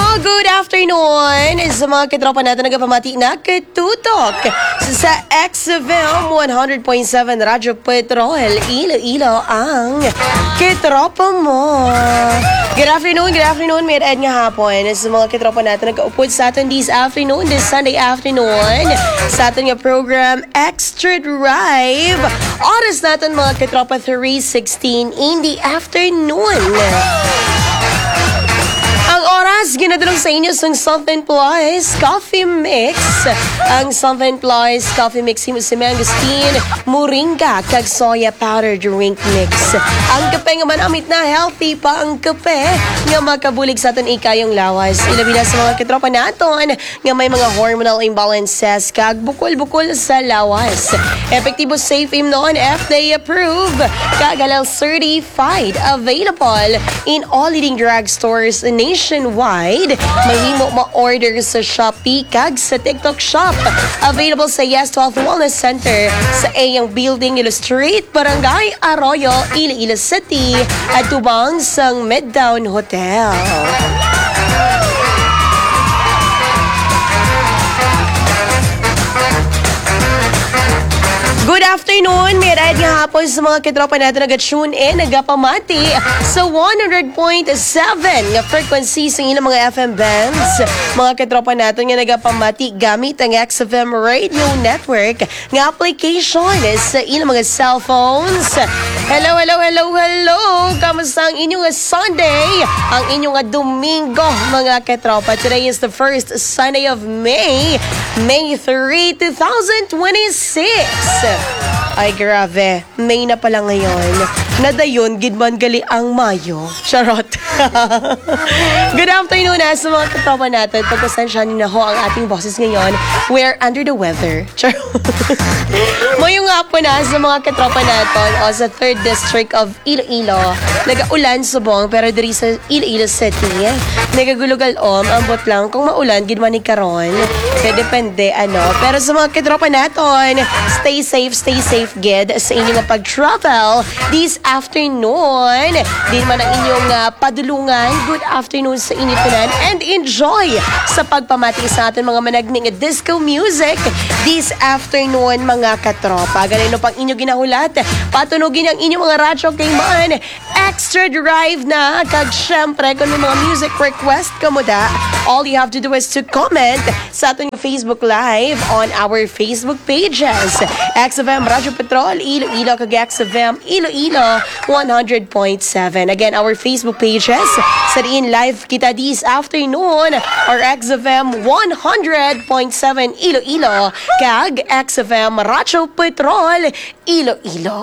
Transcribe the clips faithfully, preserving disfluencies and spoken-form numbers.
Good afternoon sa mga katropa natin nagpamati na katutok sa X F M one hundred point seven Radyo Petrol Iloilo ang katropa mo. Good afternoon, good afternoon, may ed nga hapon sa mga katropa natin nag-upod sa atin this afternoon, this Sunday afternoon sa atin nga program Extra Drive. Oras natin mga katropa three sixteen in the afternoon. Ang oras, ginadulong sa inyo sa Southern Plus Coffee Mix. Ang Southern Plus Coffee Mix, himo si Mangosteen, Moringa, kag soya powder drink mix. Ang kape nga man amit na healthy pa ang kape nga makabulig sa aton ikayong lawas. Ilabi na sa mga katropa naton nga may mga hormonal imbalances kag bukol-bukol sa lawas. Epektibo safe im noon, F D A approved, kag halal certified, available in all leading drugstores nationwide. Mahimo ma-order sa Shopee kag sa TikTok Shop. Available sa Yes twelve Wellness Center sa Ayang Building, Illustrate, Barangay Arroyo, Iloilo City at tubang sang Midtown Hotel. Good afternoon, may ride nga hapon sa mga katropa natin nag-tune in, nagapamati sa one hundred point seven nga frequency sa ilang mga F M bands. Mga katropa natin nga nagapamati gamit ang X F M Radio Network nga application sa ilang mga cellphones. Hello, hello, hello, hello! Kamusta ang inyong Sunday? Ang inyong Domingo, mga katropa. Today is the first Sunday of May, May third, twenty twenty-six. Ay, grabe. May na pala ngayon. Nadayon, gidman gali ang Mayo. Charot. Good afternoon na sa mga katropa natin. Pagpasensyahan na ho ang ating boses ngayon. We're under the weather. Charot. Mayong nga po na sa mga katropa natin o sa third District of Iloilo. Nag-ulan subong pero diri sa Iloilo City. Nagagulugal-om. Ambot lang kung maulan, gidman ni karon. Kaya depende ano. Pero sa mga katropa natin, stay safe, stay safe, gid sa inyong pag-travel this afternoon. Din man ang inyong uh, padulungan. Good afternoon sa inyo tanan and enjoy sa pagpamati sa atin mga managning disco music this afternoon, mga katropa. Ganun pang inyo ginahulat, patunugin ang inyong mga radyo kay man Extra Drive na. Kag syempre kung may mga music request kamuda, all you have to do is to comment sa ating Facebook Live on our Facebook pages. X F M Radyo Petrol Iloilo kag X F M Iloilo one hundred point seven. Again, our Facebook pages sa rin live kita this afternoon or X F M one hundred point seven Iloilo kag X F M Radyo Petrol Iloilo.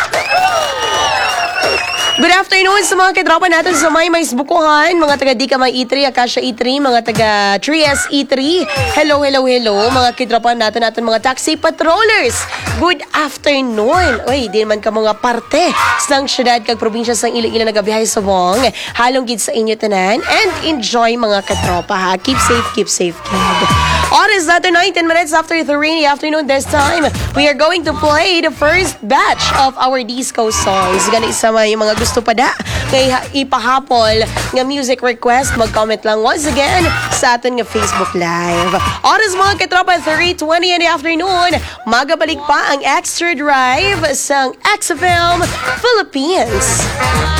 Good afternoon sa mga katropa natin sa may mais bukuhan, mga taga Dika May E three, Acacia E three, mga taga three S E three. Hello, hello, hello, mga katropa natin natin mga taxi patrollers. Good afternoon. Uy, di man ka mga parte sa syudad kag probinsya sa Iloilo nagabiyahe sa Bong. Halong gid sa inyo tanan and enjoy mga katropa ha. Keep safe, keep safe, kid. Oras natin nineteen minutes after three in the afternoon this time. We are going to play the first batch of our disco songs. Gani isa may mga gusto pa da kay ipahapol nga music request, mag-comment lang once again sa atin nga Facebook Live. Oras mga katropa, three twenty in the afternoon. Magabalik pa ang Extra Drive sa X F M Philippines.